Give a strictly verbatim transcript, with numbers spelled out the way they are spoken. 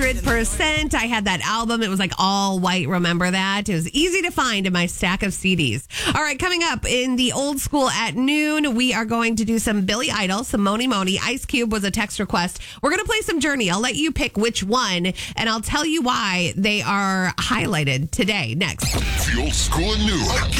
hundred percent. I had that album. It was like all white. Remember that? It was easy to find in my stack of C Ds. All right, coming up in the old school at noon, we are going to do some Billy Idol, some Moni Moni. Ice Cube was a text request. We're going to play some Journey. I'll let you pick which one, and I'll tell you why they are highlighted today. Next. The old school and new.